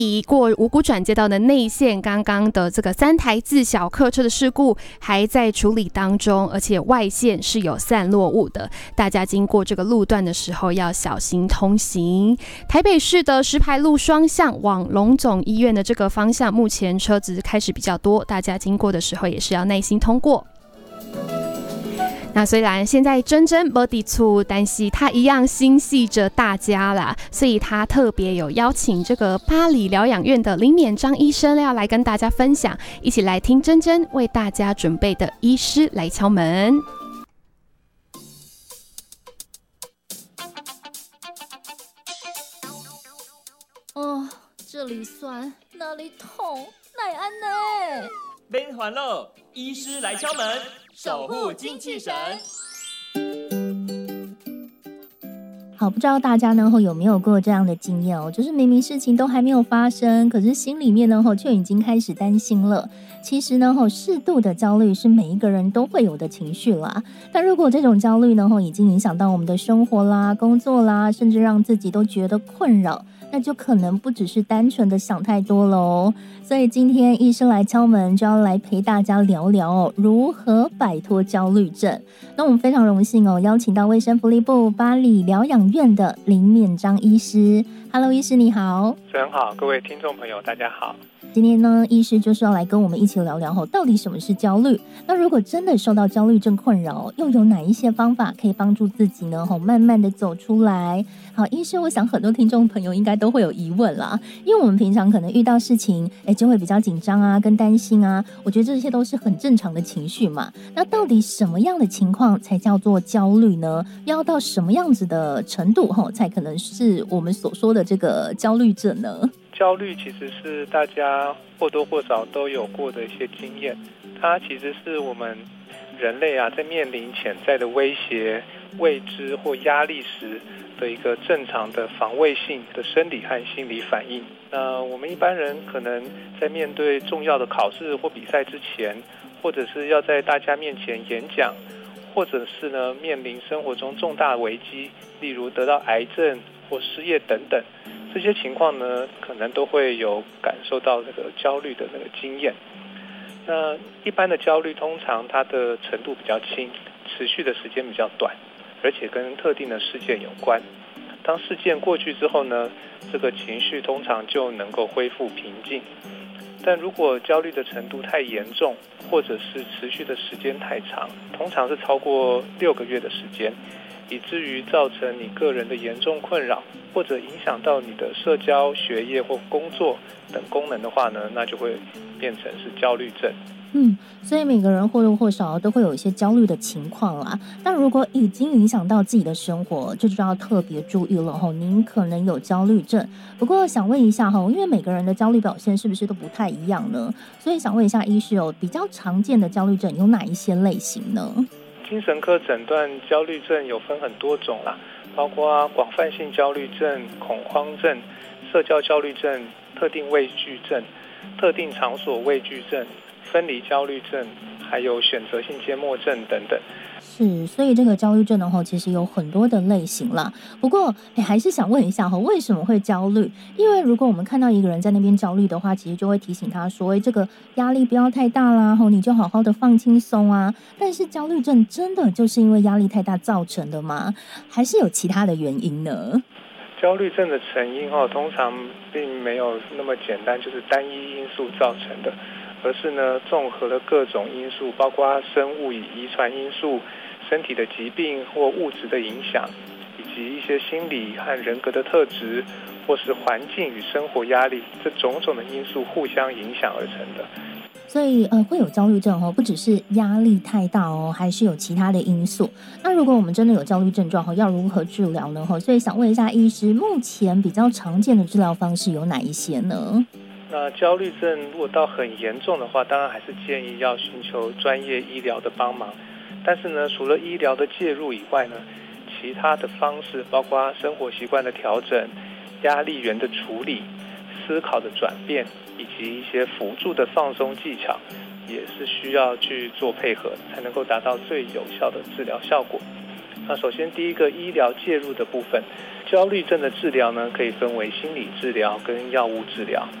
已过五股转接道的内线，刚刚的这个3台自小客车的事故还在处理当中，而且外线是有散落物的，大家经过这个路段的时候要小心通行。台北市的石牌路双向往龙总医院的这个方向，目前车子开始比较多，大家经过的时候也是要耐心通过。那虽然现在珍珍没地处，但是他一样心系着大家啦，所以他特别有邀请这个八里疗养院的林勉章医生要来跟大家分享，一起来听珍珍为大家准备的医师来敲门。 哦，这里酸，那里痛，奈安呢？ 免烦恼，医师来敲门，守护精气神。 好，不知道大家呢有没有过这样的经验哦，就是明明事情都还没有发生，可是心里面呢却已经开始担心了。其实呢适度的焦虑是每一个人都会有的情绪啦，但如果这种焦虑呢已经影响到我们的生活啦、工作啦，甚至让自己都觉得困扰，那就可能不只是单纯的想太多了哦。所以今天医生来敲门，就要来陪大家聊聊如何摆脱焦虑症。那我们非常荣幸邀请到卫生福利部八里疗养院的林勉章医师。Hello， 医师你好。 主持人好，各位听众朋友大家好。 今天呢，医师就是要来跟我们一起聊聊到底什么是焦虑。那如果真的受到焦虑症困扰，又有哪一些方法可以帮助自己呢慢慢的走出来？好，医师，我想很多听众朋友应该都会有疑问啦，因为我们平常可能遇到事情就会比较紧张啊，跟担心啊，我觉得这些都是很正常的情绪嘛。那到底什么样的情况才叫做焦虑呢？要到什么样子的程度才可能是我们所说的这个焦虑症呢？ 焦虑其实是大家或多或少都有过的一些经验，它其实是我们人类在面临潜在的威胁、未知或压力时的一个正常的防卫性的生理和心理反应。那我们一般人可能在面对重要的考试或比赛之前，或者是要在大家面前演讲，或者是呢面临生活中重大危机，例如得到癌症或失业等等，这些情况呢可能都会有感受到这个焦虑的那个经验。那一般的焦虑通常它的程度比较轻，持续的时间比较短，而且跟特定的事件有关。当事件过去之后呢，这个情绪通常就能够恢复平静。但如果焦虑的程度太严重，或者是持续的时间太长，通常是超过6个月的时间，以至于造成你个人的严重困扰，或者影响到你的社交、学业或工作等功能的话呢，那就会变成是焦虑症。 所以每个人或多或少都会有一些焦虑的情况啦。但如果已经影响到自己的生活，就要特别注意了您可能有焦虑症。不过想问一下因为每个人的焦虑表现是不是都不太一样呢？所以想问一下医师比较常见的焦虑症有哪一些类型呢？ 精神科诊断焦虑症有分很多种啦，包括广泛性焦虑症、恐慌症、社交焦虑症、特定畏惧症、特定场所畏惧症、分离焦虑症，还有选择性缄默症等等。 是，所以这个焦虑症的话其实有很多的类型啦。不过还是想问一下为什么会焦虑？因为如果我们看到一个人在那边焦虑的话，其实就会提醒他说这个压力不要太大啦，你就好好的放轻松啊。但是焦虑症真的就是因为压力太大造成的吗？还是有其他的原因呢？ 焦虑症的成因通常并没有那么简单，就是单一因素造成的，而是呢综合了各种因素，包括生物与遗传因素、身体的疾病或物质的影响，以及一些心理和人格的特质，或是环境与生活压力，这种种的因素互相影响而成的。 所以会有焦虑症不只是压力太大还是有其他的因素。那如果我们真的有焦虑症状要如何治疗呢？所以想问一下医师，目前比较常见的治疗方式有哪一些呢？ 那焦虑症如果到很严重的话，当然还是建议要寻求专业医疗的帮忙。但是呢，除了医疗的介入以外呢，其他的方式包括生活习惯的调整、压力源的处理、思考的转变，以及一些辅助的放松技巧，也是需要去做配合，才能够达到最有效的治疗效果。 那首先第一个医疗介入的部分，焦虑症的治疗呢，可以分为心理治疗跟药物治疗。